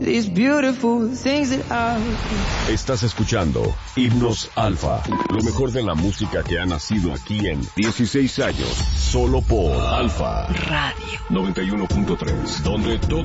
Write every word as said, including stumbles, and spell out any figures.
These beautiful things that I... Estás escuchando Himnos Alfa, lo mejor de la música que ha nacido aquí en dieciséis años, solo por Alfa Radio noventa y uno punto tres, donde todo